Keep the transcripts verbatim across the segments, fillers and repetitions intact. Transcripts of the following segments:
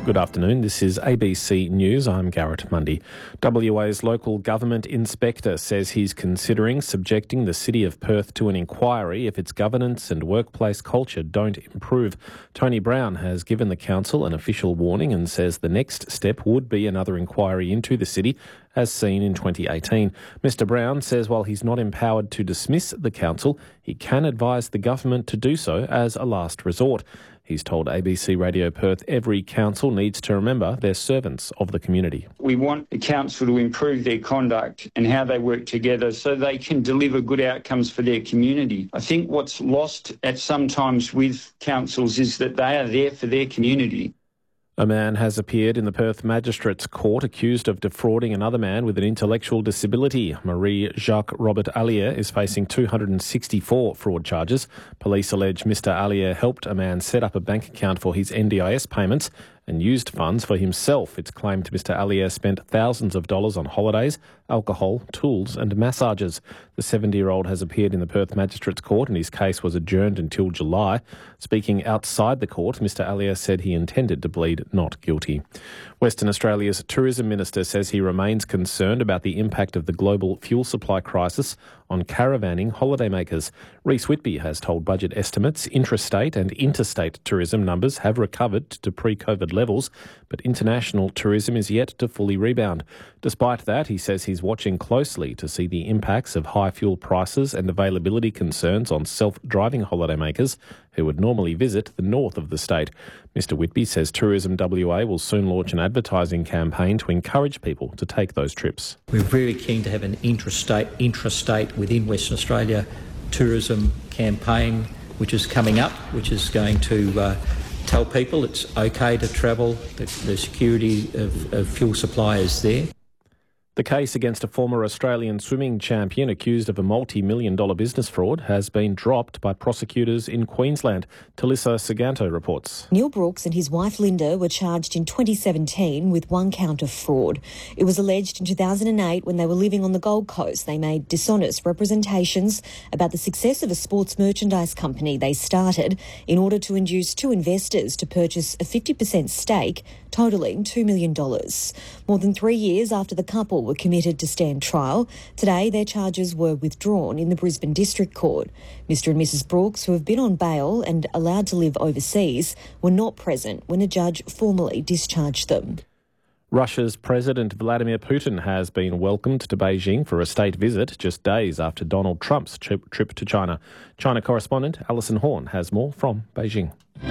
Good afternoon. This is A B C News. I'm Garrett Mundy. W A's local government inspector says he's considering subjecting the City of Perth to an inquiry if its governance and workplace culture don't improve. Tony Brown has given the council an official warning and says the next step would be another inquiry into the city, as seen in twenty eighteen. Mister Brown says while he's not empowered to dismiss the council, he can advise the government to do so as a last resort. He's told A B C Radio Perth every council needs to remember they're servants of the community. We want the council to improve their conduct and how they work together so they can deliver good outcomes for their community. I think what's lost at sometimes with councils is that they are there for their community. A man has appeared in the Perth Magistrates Court accused of defrauding another man with an intellectual disability. Marie-Jacques Robert Allier is facing two hundred sixty-four fraud charges. Police allege Mister Allier helped a man set up a bank account for his N D I S payments and used funds for himself. It's claimed Mister Allier spent thousands of dollars on holidays, alcohol, tools and massages. The seventy-year-old has appeared in the Perth Magistrates Court and his case was adjourned until July. Speaking outside the court, Mister Allier said he intended to plead not guilty. Western Australia's Tourism Minister says he remains concerned about the impact of the global fuel supply crisis on caravanning holidaymakers. Reece Whitby has told Budget Estimates intrastate and interstate tourism numbers have recovered to pre-COVID levels, but international tourism is yet to fully rebound. Despite that, he says he's watching closely to see the impacts of high fuel prices and availability concerns on self-driving holidaymakers who would normally visit the north of the state. Mister Whitby says Tourism W A will soon launch an advertising campaign to encourage people to take those trips. We're very keen to have an intrastate, intrastate within Western Australia tourism campaign, which is coming up, which is going to uh, tell people it's okay to travel, that the security of, of fuel supply is there. The case against a former Australian swimming champion accused of a multi-million dollar business fraud has been dropped by prosecutors in Queensland. Talissa Saganto reports. Neil Brooks and his wife Linda were charged in twenty seventeen with one count of fraud. It was alleged in two thousand eight when they were living on the Gold Coast. They made dishonest representations about the success of a sports merchandise company they started in order to induce two investors to purchase a fifty percent stake, totalling two million dollars. More than three years after the couple were committed to stand trial, today their charges were withdrawn in the Brisbane District Court. Mister and Missus Brooks, who have been on bail and allowed to live overseas, were not present when a judge formally discharged them. Russia's President Vladimir Putin has been welcomed to Beijing for a state visit just days after Donald Trump's trip, trip to China. China correspondent Alison Horn has more from Beijing.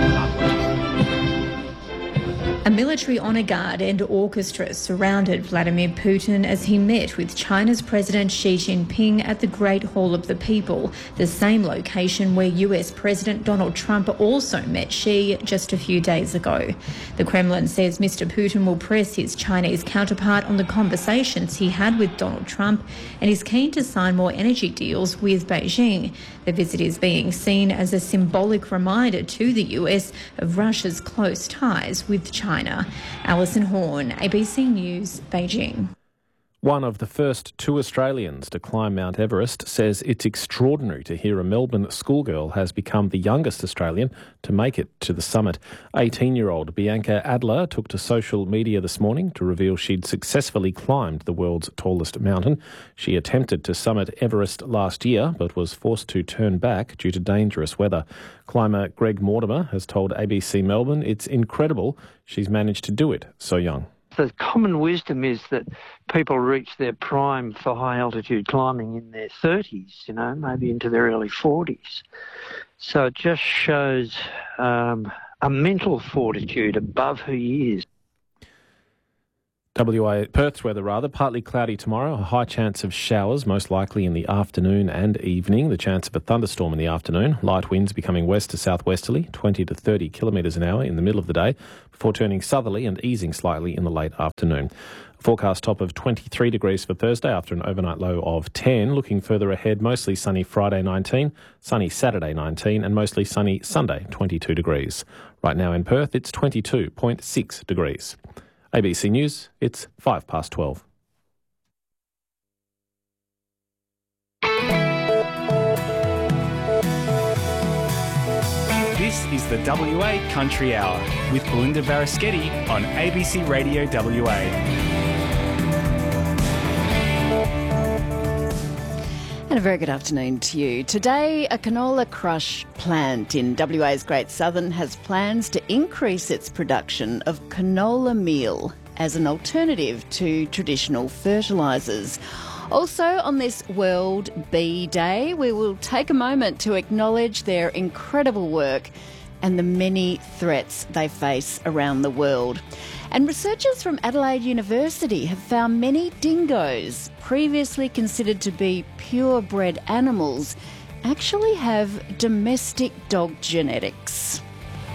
A military honour guard and orchestra surrounded Vladimir Putin as he met with China's President Xi Jinping at the Great Hall of the People, the same location where U S President Donald Trump also met Xi just a few days ago. The Kremlin says Mister Putin will press his Chinese counterpart on the conversations he had with Donald Trump and is keen to sign more energy deals with Beijing. The visit is being seen as a symbolic reminder to the U S of Russia's close ties with China. Alison Horn, A B C News, Beijing. One of the first two Australians to climb Mount Everest says it's extraordinary to hear a Melbourne schoolgirl has become the youngest Australian to make it to the summit. eighteen-year-old Bianca Adler took to social media this morning to reveal she'd successfully climbed the world's tallest mountain. She attempted to summit Everest last year but was forced to turn back due to dangerous weather. Climber Greg Mortimer has told A B C Melbourne it's incredible she's managed to do it so young. The common wisdom is that people reach their prime for high altitude climbing in their thirties, you know, maybe into their early forties. So it just shows um, a mental fortitude above her years. W A Perth's weather rather, partly cloudy tomorrow, a high chance of showers, most likely in the afternoon and evening. The chance of a thunderstorm in the afternoon. Light winds becoming west to southwesterly, twenty to thirty kilometres an hour in the middle of the day, before turning southerly and easing slightly in the late afternoon. A forecast top of twenty-three degrees for Thursday after an overnight low of ten. Looking further ahead, mostly sunny Friday nineteen, sunny Saturday nineteen, and mostly sunny Sunday twenty-two degrees. Right now in Perth, it's twenty-two point six degrees. A B C News, it's five past twelve. This is the W A Country Hour with Belinda Varaschetti on A B C Radio W A. And a very good afternoon to you. Today, a canola crush plant in W A's Great Southern has plans to increase its production of canola meal as an alternative to traditional fertilisers. Also, on this World Bee Day, we will take a moment to acknowledge their incredible work and the many threats they face around the world. And researchers from Adelaide University have found many dingoes, previously considered to be purebred animals, actually have domestic dog genetics.